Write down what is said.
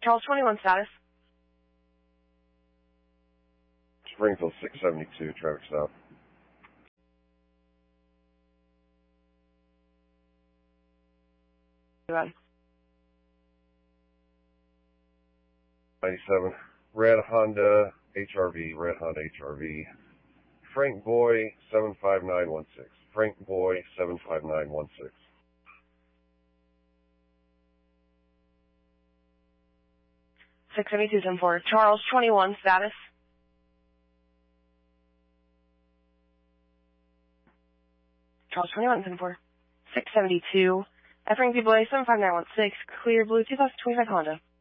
Charles 21 status. Springfield 672, traffic stop. Go ahead. 97, Red Honda HRV, Frank Boy 75916, Frank Boy 75916. 672-10-4. Charles 21 status. Charles 21 10-4. 672. Frank Boy 75916. Clear blue 2025 Honda.